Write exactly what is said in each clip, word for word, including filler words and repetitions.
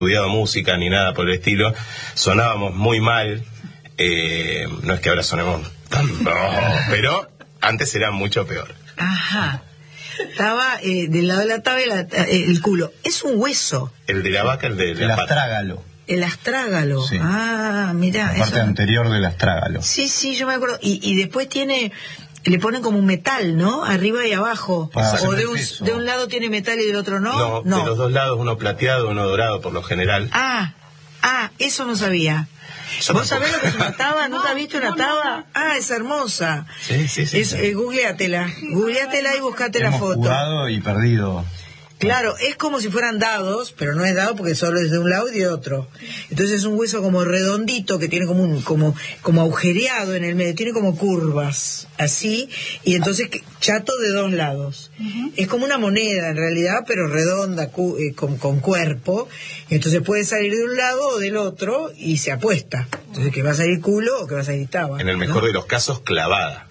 estudiado música ni nada por el estilo, sonábamos muy mal, eh, no es que ahora sonemos tan... No, pero antes era mucho peor. Ajá. Estaba eh, del lado de la taba y la, eh, el culo. Es un hueso. El de la vaca, el de El la pata. astrágalo. El astrágalo. Sí. Ah, mira. La parte eso... anterior del astrágalo. Sí, sí, yo me acuerdo. Y, y después tiene... Le ponen como un metal, ¿no? Arriba y abajo. Para O de hacer un, peso. de un lado tiene metal y del otro no. No, No. de los dos lados, uno plateado, uno dorado por lo general. Ah, ah, eso no sabía. Yo ¿Vos tampoco. sabés lo que es una taba? ¿Nunca has visto una no, taba? no, no. Ah, es hermosa. Sí, sí, sí. Es, sí. eh, googleatela. Googleatela y buscate la Hemos foto. jugado y perdido. Claro, es como si fueran dados, pero no es dado porque solo es de un lado y de otro. Entonces es un hueso como redondito que tiene como un como como agujereado en el medio, tiene como curvas, así, y entonces que- chato de dos lados. Uh-huh. Es como una moneda en realidad, pero redonda, cu- eh, con, con cuerpo. Entonces puede salir de un lado o del otro y se apuesta. Entonces que va a salir culo o que va a salir taba. En el mejor ¿no? de los casos, clavada.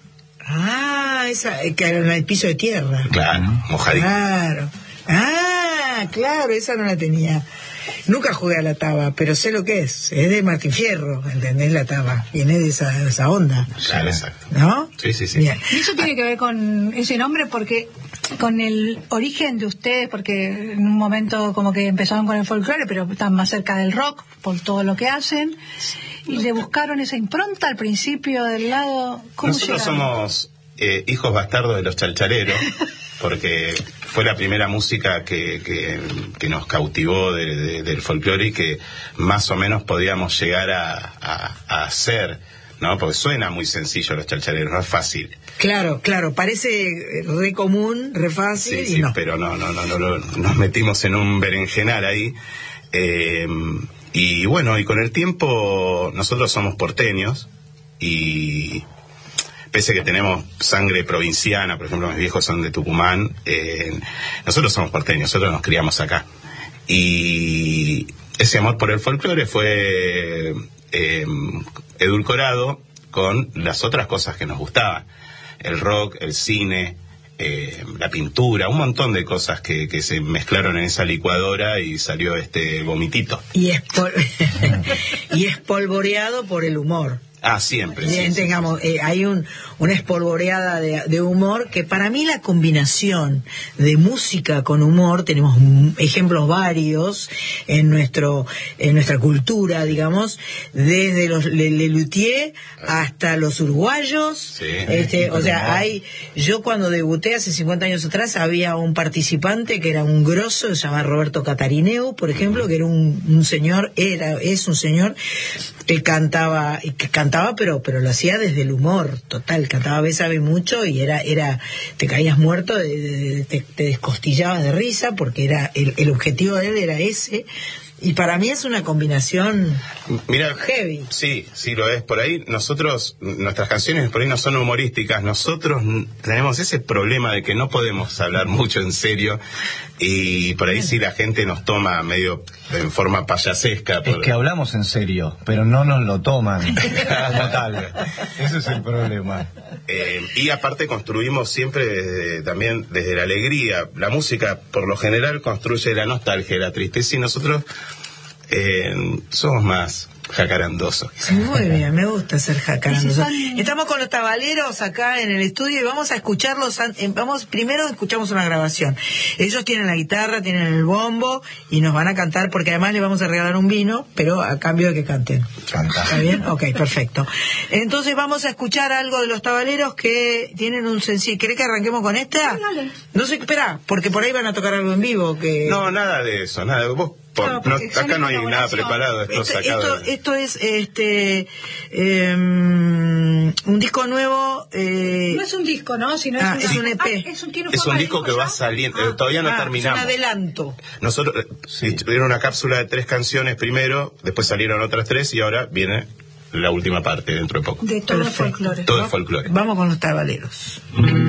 Ah, esa, eh, que en el piso de tierra. Claro, mojadita. Claro. Ah, claro, esa no la tenía. Nunca jugué a la taba, pero sé lo que es. Es de Martín Fierro, ¿entendés? La taba. Viene de esa, de esa onda. Claro, exacto. ¿No? Sí, sí, sí. Bien. Y eso tiene que ver con ese nombre porque con el origen de ustedes, porque en un momento como que empezaron con el folclore, pero están más cerca del rock por todo lo que hacen, y le buscaron esa impronta al principio del lado. ¿Cómo Nosotros llegaron? somos eh, hijos bastardos de los chalchaleros, porque fue la primera música que, que, que nos cautivó de, de, del folclore y que más o menos podíamos llegar a, a, a hacer, ¿no? Porque suena muy sencillo los chalchaleros, no es fácil. Claro, claro, parece re común, re fácil, Sí, y sí, no. pero no, no, no, no, no, nos metimos en un berenjenal ahí. Eh, y bueno, y con el tiempo nosotros somos porteños y pese a que tenemos sangre provinciana, por ejemplo mis viejos son de Tucumán, eh, nosotros somos porteños, nosotros nos criamos acá. Y ese amor por el folclore fue eh, edulcorado con las otras cosas que nos gustaban. El rock, el cine, eh, la pintura, un montón de cosas que, que se mezclaron en esa licuadora y salió este vomitito. Y, espol... y espolvoreado por el humor. Ah, siempre. Sí, Bien, sí, tengamos, sí, sí. eh, hay un, una espolvoreada de, de humor que para mí la combinación de música con humor, tenemos m- ejemplos varios en nuestro en nuestra cultura, digamos, desde los Le, Lelutier hasta los uruguayos. Sí. este, o sea, hay yo cuando debuté hace cincuenta años atrás había un participante que era un grosso, se llama Roberto Catarineu, por ejemplo, que era un, un señor, era es un señor que cantaba que cantaba pero pero lo hacía desde el humor total, cantaba Bésame mucho y era era te caías muerto, de, de, te, te descostillabas de risa porque era el, el objetivo de él era ese, y para mí es una combinación Mira, heavy. Sí, sí lo es. Por ahí nosotros, nuestras canciones por ahí no son humorísticas. Nosotros n- tenemos ese problema de que no podemos hablar mucho en serio y por ahí sí la gente nos toma medio en forma payasesca. Por... Es que hablamos en serio, pero no nos lo toman como tal. Ese es el problema. Eh, y aparte construimos siempre desde, también desde la alegría. La música por lo general construye la nostalgia, la tristeza y nosotros eh, somos más jacarandosos. Muy bien, me gusta ser jacarandoso. Y si son- Estamos con los tabaleros acá en el estudio y vamos a escucharlos. an- eh, Vamos, primero escuchamos una grabación. Ellos tienen la guitarra, tienen el bombo y nos van a cantar porque además les vamos a regalar un vino, pero a cambio de que canten. Canta. ¿Está bien? Ok, perfecto. Entonces vamos a escuchar algo de los tabaleros que tienen un sencillo. ¿Querés que arranquemos con esta? Sí, dale. No sé, espera, porque por ahí van a tocar algo en vivo. Que... No, nada de eso, nada. Vos, por- No, no, porque son acá no hay una nada colaboración. preparado. Esto, Esto, sacado esto, de- esto es este eh, un disco nuevo. Eh, No es un disco, ¿no? Sino Ah, es, es una- un E P. Ah, es un, tiene Es forma un de disco que va ya. saliendo, Ah. todavía no ah, terminamos. Es un adelanto. Nosotros eh, Sí. tuvieron una cápsula de tres canciones primero, después salieron otras tres y ahora viene la última parte dentro de poco. De todo el Perfecto. folclore. Todo ¿no? el folclore. Vamos con los tabaleros.